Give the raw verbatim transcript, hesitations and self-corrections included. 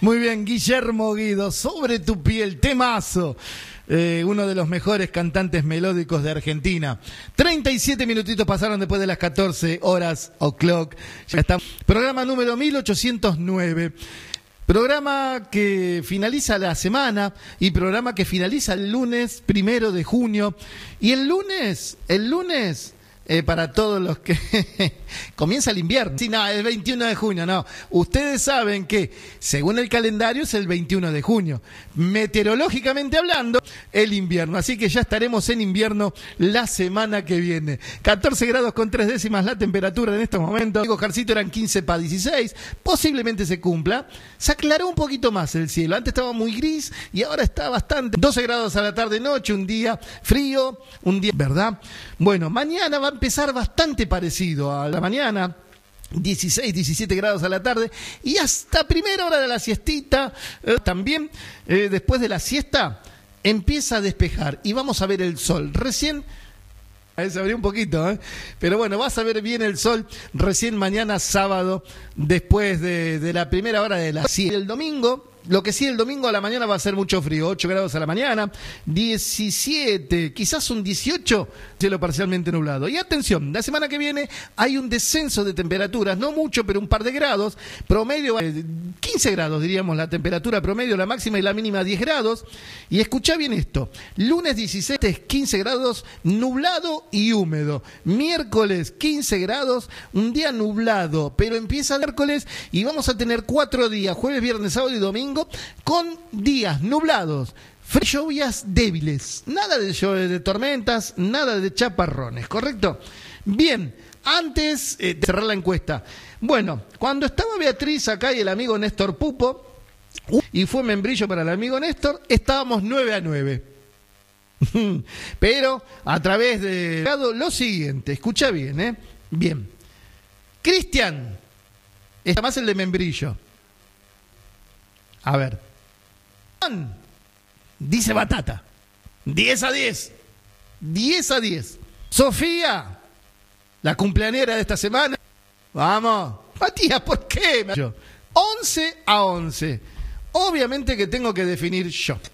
Muy bien, Guillermo Guido, Sobre tu piel, temazo. Eh, uno de los mejores cantantes melódicos de Argentina. treinta y siete minutitos pasaron después de las catorce horas o'clock. Ya está. Programa número mil ochocientos nueve. Programa que finaliza la semana y programa que finaliza el lunes primero de junio. Y el lunes, el lunes... Eh, para todos los que comienza el invierno. Sí, no, el veintiuno de junio, no. Ustedes saben que, según el calendario, es el veintiuno de junio. Meteorológicamente hablando, el invierno. Así que ya estaremos en invierno la semana que viene. catorce grados con tres décimas la temperatura en estos momentos. Digo, Jarcito, eran quince para dieciséis. Posiblemente se cumpla. Se aclaró un poquito más el cielo. Antes estaba muy gris y ahora está bastante. doce grados a la tarde-noche, un día frío, un día, ¿verdad? Bueno, mañana va a empezar bastante parecido a la mañana, dieciséis, diecisiete grados a la tarde, y hasta primera hora de la siestita, eh, también eh, después de la siesta, empieza a despejar y vamos a ver el sol. Recién, a se abrió un poquito, ¿eh? Pero bueno, vas a ver bien el sol recién mañana sábado, después de, de la primera hora de la siesta. El domingo... Lo que sí, el domingo a la mañana va a ser mucho frío, ocho grados a la mañana, diecisiete, quizás un dieciocho, cielo parcialmente nublado. Y atención, la semana que viene hay un descenso de temperaturas, no mucho, pero un par de grados, promedio eh, quince grados, diríamos, la temperatura promedio, la máxima y la mínima diez grados. Y escuchá bien esto, lunes dieciséis, quince grados, nublado y húmedo. Miércoles quince grados, un día nublado, pero empieza el miércoles y vamos a tener cuatro días, jueves, viernes, sábado y domingo, con días nublados, lluvias débiles, nada de, de tormentas, nada de chaparrones, ¿correcto? Bien, antes eh, de cerrar la encuesta, bueno, cuando estaba Beatriz acá y el amigo Néstor Pupo, y fue membrillo para el amigo Néstor, estábamos nueve a nueve. Pero a través de lo siguiente, escucha bien, ¿eh? Bien. Cristian, está más el de membrillo. A ver. Dice Batata. diez a diez. diez a diez. Sofía, la cumpleañera de esta semana. Vamos. Matías, ¿por qué? once a once. Obviamente que tengo que definir yo.